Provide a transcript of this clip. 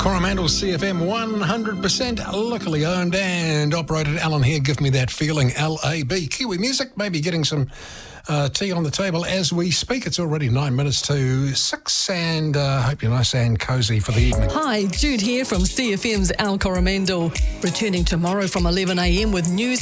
Coromandel CFM 100% locally owned and operated. Alan here, give me that feeling, LAB. Kiwi music, maybe getting some tea on the table as we speak. It's already 9 minutes to 6 and hope you're nice and cosy for the evening. Hi, Jude here from CFM's Al Coromandel. Returning tomorrow from 11 a.m. with news